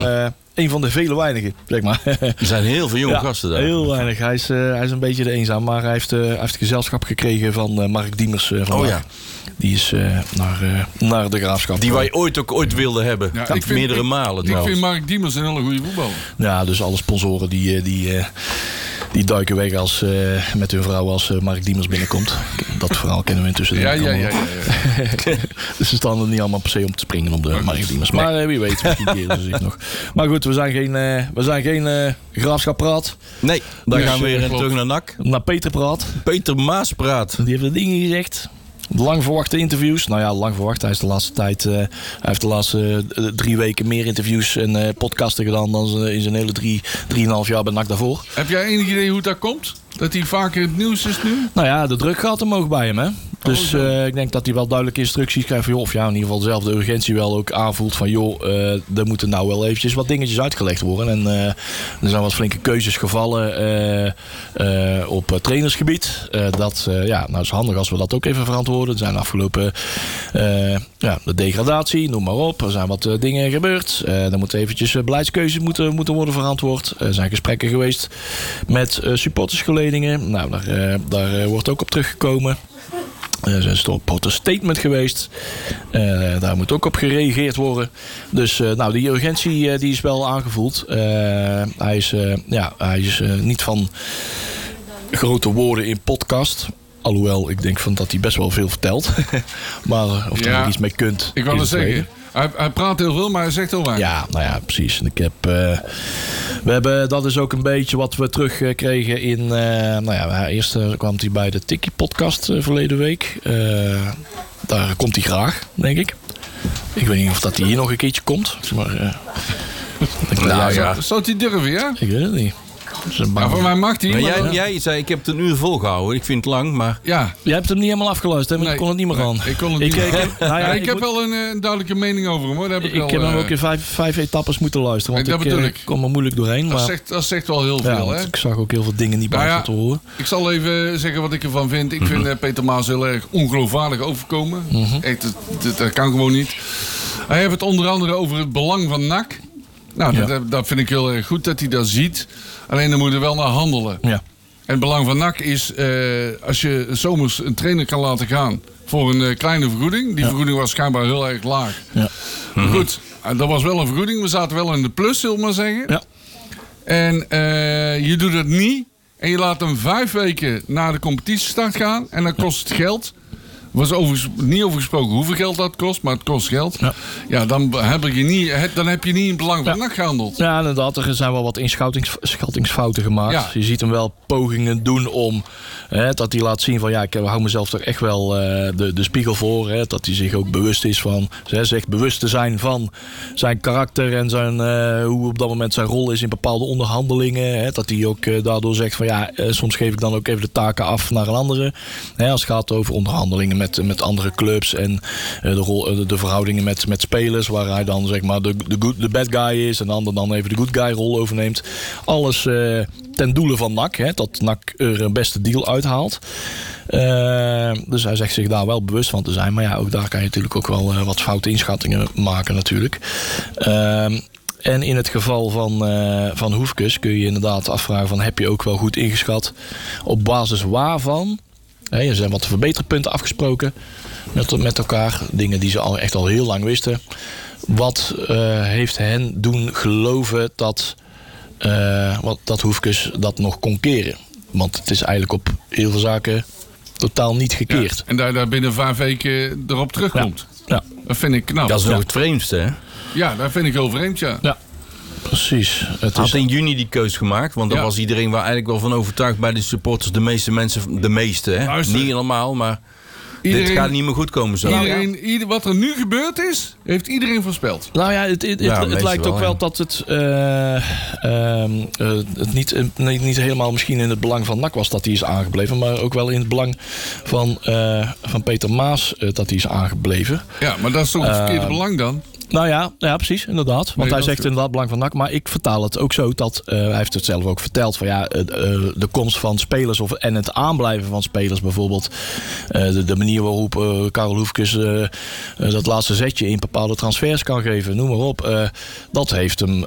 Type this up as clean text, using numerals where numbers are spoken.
Een van de vele weinigen, zeg maar. Er zijn heel veel jonge gasten daar. Heel weinig. Hij is een beetje de eenzaam. Maar hij heeft gezelschap gekregen van Mark Diemers vandaag. Die is naar de Graafschap. Die wij ooit wilden hebben. Ja, meerdere malen trouwens. Ik vind Mark Diemers een hele goede voetballer. Ja, dus alle sponsoren die duiken weg met hun vrouw als Mark Diemers binnenkomt. Dat verhaal kennen we intussen. Ja. Dus ze staan er niet allemaal per se om te springen op de Mark Diemers. Maar wie weet, misschien keren ze zich nog. Maar goed, we zijn geen Graafschap-praat. Nee, dan gaan we weer terug naar NAC. Naar Peter-praat. Peter Maas praat. Die heeft de dingen gezegd. Lang verwachte interviews. Nou ja, lang verwacht. Hij heeft de laatste 3 weken meer interviews en podcasten gedaan dan in zijn hele 3,5 jaar bij NAC daarvoor. Heb jij enig idee hoe dat komt? Dat hij vaker het nieuws is nu? Nou ja, de druk gaat omhoog bij hem, hè. Dus ik denk dat hij wel duidelijke instructies krijgt van, of ja, in ieder geval zelf de urgentie wel ook aanvoelt van, er moeten nou wel eventjes wat dingetjes uitgelegd worden. En er zijn wat flinke keuzes gevallen op trainersgebied. Dat is handig als we dat ook even verantwoorden. Er zijn afgelopen de degradatie, noem maar op. Er zijn wat dingen gebeurd. Er moeten eventjes beleidskeuzes moeten worden verantwoord. Er zijn gesprekken geweest met supportersgeledingen. Nou, daar wordt ook op teruggekomen. Er is een statement geweest. Daar moet ook op gereageerd worden. Dus die urgentie die is wel aangevoeld. Hij is niet van grote woorden in podcast. Alhoewel, ik denk dat hij best wel veel vertelt. Maar of je er iets mee kunt. Ik wou het zeggen. Hij praat heel veel, maar hij zegt heel weinig. Ja, nou ja, precies. Dat is ook een beetje wat we terugkregen in... eerst kwam hij bij de Tikkie-podcast verleden week. Daar komt hij graag, denk ik. Ik weet niet of dat hij hier nog een keertje komt. Maar, zou hij durven, ja? Ik weet het niet. Voor mij mag hij. Maar jij zei, ik heb het een uur volgehouden. Ik vind het lang, maar... Ja. Jij hebt hem niet helemaal afgeluisterd, maar ik kon het niet meer aan. Ik kon het niet ik heb wel een duidelijke mening over hem, hoor. Ik heb hem ook in 5 etappes moeten luisteren. Want ik kom er moeilijk doorheen. Dat zegt wel heel veel, hè? Ik zag ook heel veel dingen niet bij te horen. Ik zal even zeggen wat ik ervan vind. Ik vind Peter Maas heel erg ongeloofwaardig overkomen. Echt, dat kan gewoon niet. Hij heeft het onder andere over het belang van NAC. Nou, dat vind ik heel erg goed dat hij dat ziet. Alleen dan moet er wel naar handelen. Ja. En het belang van NAC is, als je zomers een trainer kan laten gaan voor een kleine vergoeding. Die vergoeding was schijnbaar heel erg laag. Ja. Goed, dat was wel een vergoeding. We zaten wel in de plus, zullen we maar zeggen. Ja. En je doet het niet. En je laat hem 5 weken na de competitiestart gaan. En dan kost het geld. Er was niet over gesproken hoeveel geld dat kost, maar het kost geld. Ja, dan heb je niet in het belang van NAC gehandeld. Ja, inderdaad. Er zijn wel wat inschattingsfouten gemaakt. Ja. Je ziet hem wel pogingen doen om... dat hij laat zien van... ik hou mezelf toch echt wel de spiegel voor. Dat hij zich ook bewust is van... zegt bewust te zijn van zijn karakter... en zijn, hoe op dat moment zijn rol is in bepaalde onderhandelingen. Dat hij ook daardoor zegt van... soms geef ik dan ook even de taken af naar een andere. Als het gaat over onderhandelingen met andere clubs... en de verhoudingen met spelers... waar hij dan zeg maar de bad guy is... en de ander dan even de good guy rol overneemt. Alles ten doele van NAC. Dat NAC er een beste deal uithaalt. Dus hij zegt zich daar wel bewust van te zijn. Maar ook daar kan je natuurlijk ook wel wat foute inschattingen maken natuurlijk. En in het geval van Hoefkes kun je inderdaad afvragen... van heb je ook wel goed ingeschat op basis waarvan... Er zijn wat verbeterpunten afgesproken met elkaar. Dingen die ze echt al heel lang wisten. Wat heeft hen doen geloven dat Hoefkes dat nog kon keren? Want het is eigenlijk op heel veel zaken totaal niet gekeerd. Ja, en daar binnen 5 weken erop terugkomt. Ja. Dat vind ik knap. Dat is nog het vreemdste, hè? Ja, dat vind ik heel vreemd, ja. Precies. Het had in juni die keus gemaakt. Want daar was iedereen wel eigenlijk wel van overtuigd bij de supporters. De meeste mensen, hè? Niet helemaal, maar dit gaat niet meer goed komen zo. Wat er nu gebeurd is, heeft iedereen voorspeld. Nou ja, het lijkt ook wel dat het niet helemaal misschien in het belang van NAC was dat hij is aangebleven. Maar ook wel in het belang van Peter Maas dat hij is aangebleven. Ja, maar dat is toch het verkeerde belang dan? Nou ja, precies, inderdaad. Want hij zegt inderdaad belang van NAC. Maar ik vertaal het ook zo dat... hij heeft het zelf ook verteld van de komst van spelers... en het aanblijven van spelers bijvoorbeeld. De manier waarop Karel Hoefkes dat laatste zetje in bepaalde transfers kan geven. Noem maar op. Dat heeft hem